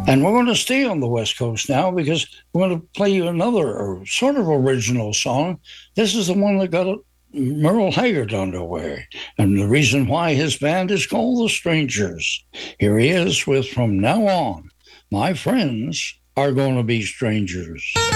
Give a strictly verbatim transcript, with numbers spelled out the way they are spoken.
And we're going to stay on the West Coast now because we're going to play you another sort of original song. This is the one that got Merle Haggard underway, and the reason why his band is called The Strangers. Here he is with From Now On, My Friends Are Gonna Be Strangers.